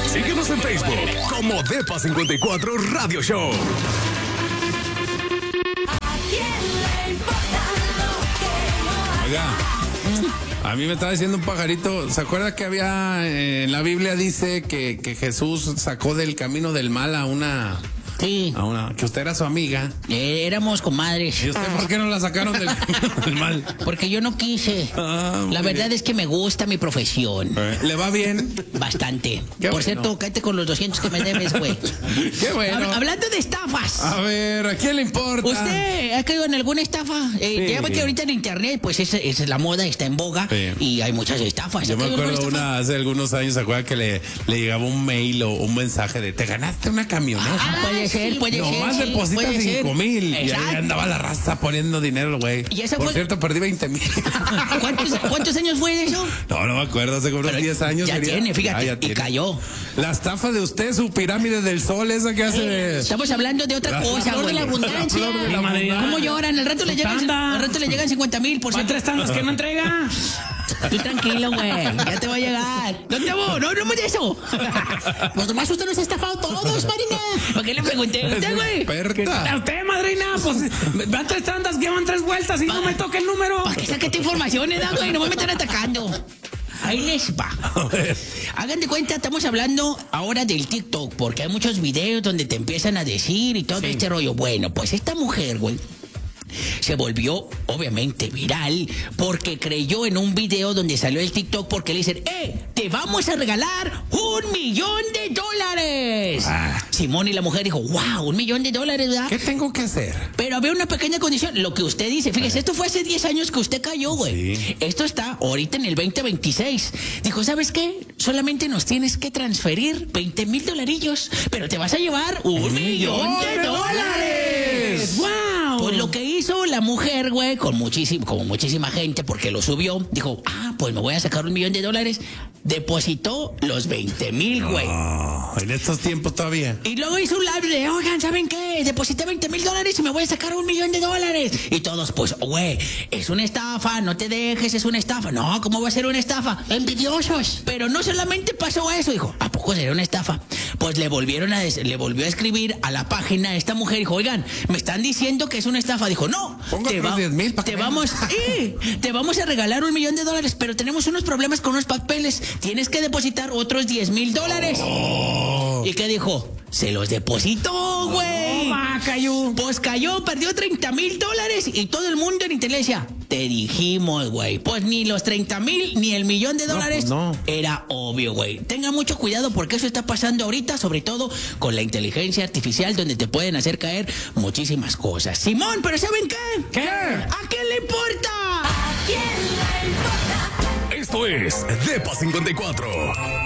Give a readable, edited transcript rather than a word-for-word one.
Síguenos en Facebook como Depa54 Radio Show. Oiga, a mí me estaba diciendo un pajarito, ¿se acuerda que había en la Biblia dice que Jesús sacó del camino del mal a una... Sí. Que usted era su amiga? Éramos comadres. ¿Y usted por qué no la sacaron del camino del mal? Porque yo no quise. La verdad es que me gusta mi profesión. ¿Le va bien? Bastante. Qué Por bueno. cierto, cállate con los 200 que me debes, güey. Qué bueno. Hablando de estafas. A ver, ¿a quién le importa? ¿Usted ha caído en alguna estafa? Ya ve que ahorita en internet, pues esa es la moda, está en boga. Sí. Y hay muchas estafas. Yo ¿Ha me caído en acuerdo alguna estafa? hace algunos años, ¿se acuerda que le llegaba un mail o un mensaje de te ganaste una camioneta? Puede ser, puede ser. Nomás sí, deposita puede ser. 5,000 y ahí Exacto. andaba la raza poniendo dinero, güey. ¿Y esa Por fue- cierto, perdí 20,000. ¿Cuántos años fue eso? No me acuerdo, hace como unos Pero 10 años. ya sería. tiene, fíjate, Ya y tiene. cayó. La estafa de usted, su pirámide del sol, esa que hace de... Estamos hablando de otra cosa, flor de güey. la abundancia. La flor de la Mi madre. abundancia. ¿Cómo lloran? Al rato le llegan, tanda. al rato le llegan 50,000 por Van cierto. 3 tandas que no entrega. Tú tranquilo, güey. Ya te va a llegar. No te voy, no me de eso. Los demás usted nos ha estafado todos, Marina. ¿Por qué le pregunté a usted, güey? Experta. A usted, madrina, pues van 3 tandas que van 3 vueltas y no me toca el número. ¿Para qué saquete informaciones, güey? No me están atacando. Ahí les va. A ver. Hagan de cuenta, estamos hablando ahora del TikTok, porque hay muchos videos donde te empiezan a decir y todo este rollo. Bueno, pues esta mujer, güey, se volvió obviamente viral porque creyó en un video donde salió el TikTok porque le dicen, te vamos a regalar $1,000,000. Simón y la mujer dijo, wow, $1,000,000, ¿verdad? ¿Qué tengo que hacer? Pero había una pequeña condición, lo que usted dice, fíjese, esto fue hace 10 años que usted cayó, güey. Sí. Esto está ahorita en el 2026. Dijo, ¿sabes qué? Solamente nos tienes que transferir $20,000, pero te vas a llevar $1,000,000. ¡Wow! Pues lo que hizo la mujer, güey, como muchísima gente, porque lo subió, dijo, pues me voy a sacar $1,000,000. Depositó los 20,000, güey. En estos tiempos todavía. Y luego hizo un live de, oigan, ¿saben qué? Deposité $20,000 y me voy a sacar $1,000,000. Y todos, pues, güey, es una estafa, no te dejes, es una estafa. No, ¿cómo va a ser una estafa? Envidiosos. Pero no solamente pasó eso, dijo, ¿a poco sería una estafa? Pues le volvió a escribir a la página a esta mujer, dijo, oigan, me están diciendo que es una estafa. Dijo, no, Ponga otros 10,000 para te que vamos a regalar $1,000,000, pero tenemos unos problemas con unos papeles. Tienes que depositar otros $10,000. ¿Y qué dijo? Se los depositó, güey. Cayó. Pues cayó, perdió $30,000 y todo el mundo en internet decía, te dijimos, güey. Pues ni los 30,000 ni el $1,000,000 pues no. era obvio, güey. Tenga mucho cuidado porque eso está pasando ahorita, sobre todo con la inteligencia artificial, donde te pueden hacer caer muchísimas cosas. Simón, ¿pero saben qué? ¿Qué? ¿A quién le importa? Esto es Depa54.